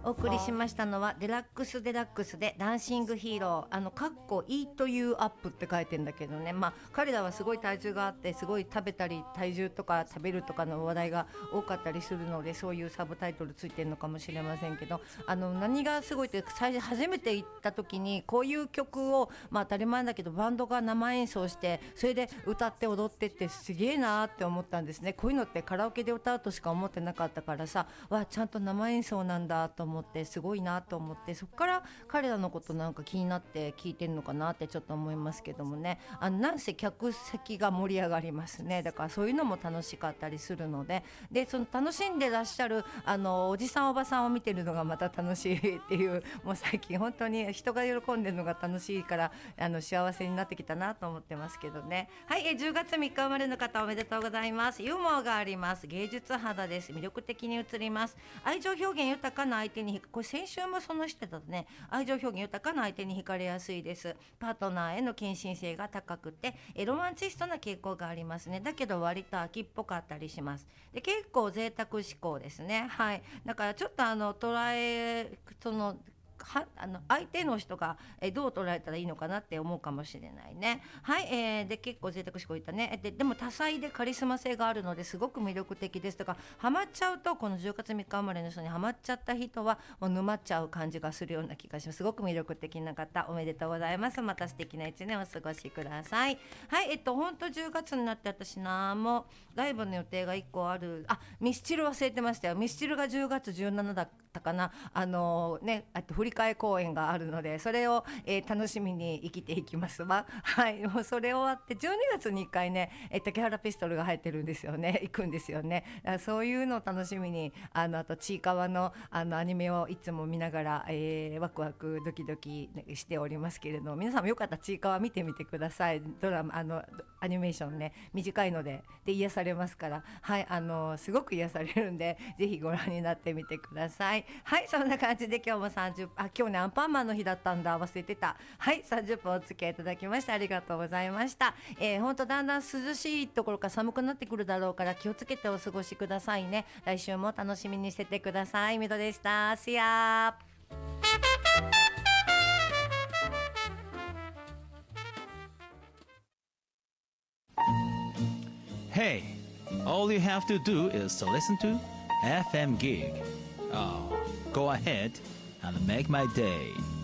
お送りしましたのはデラックスでダンシングヒーロー、かっこいいというアップって書いてんだけどね、彼らはすごい体重があってすごい食べたり体重とか食べるとかの話題が多かったりするので、そういうサブタイトルついてるのかもしれませんけど、何がすごいって初めて行った時にこういう曲を、当たり前だけどバンドが生演奏してそれで歌って踊ってってすげえなって思ったんですね。こういうのってカラオケで歌うとしか思ってなかったからさ、ちゃんと生演奏なんだと思ってすごいなと思って、そこから彼らのことなんか気になって聞いてるのかなってちょっと思いますけどもね。なんせ客席が盛り上がりますね。だからそういうのも楽しかったりするので、その楽しんでらっしゃるおじさんおばさんを見てるのがまた楽しいっていう、もう最近本当に人が喜んでるのが楽しいから幸せになってきたなと思ってますけどね。はい、10月3日生まれの方おめでとうございます。ユーモアがあります。芸術肌です。魅力的に映ります。愛情表現豊かな相手に、これ先週もそのしてたね、愛情表現豊かな相手に惹かれやすいです。パートナーへの献身性が高くてロマンチストな傾向がありますね。だけど割と秋っぽかったりします。で結構贅沢志向ですね。はい、だからちょっと相手の人がどう捉えたらいいのかなって思うかもしれないね。はい、で結構贅沢志向いったね。でも多彩でカリスマ性があるのですごく魅力的ですとか、ハマっちゃうと、この10月3日生まれの人にハマっちゃった人はもう沼っちゃう感じがするような気がします。すごく魅力的な方おめでとうございます。また素敵な一年お過ごしください。はい、本当10月になって私なんもライブの予定が1個ある。ミスチル忘れてましたよ。ミスチルが10月17だったかな。振り替え公演があるので、それを、楽しみに生きていきますわ。はい、もうそれ終わって12月に1回ね、竹原ピストルが入ってるんですよね。行くんですよね。そういうのを楽しみに、あとちいかわのアニメをいつも見ながら、ワクワクドキドキしておりますけれども、皆さんもよかったらちいかわ見てみてください。ドラマアニメーションね、短いので癒されますから、はい、すごく癒されるんでぜひご覧になってみてください。はい、そんな感じで今日も今日ねアンパンマンの日だったんだ、忘れてた。はい、30分お付き合いいただきましてありがとうございました。本当だんだん涼しいところから寒くなってくるだろうから気をつけてお過ごしくださいね。来週も楽しみにしててください。みどでした。See ya。 Hey, all you have to do is to listen to FM Gig. Oh, go ahead and make my day.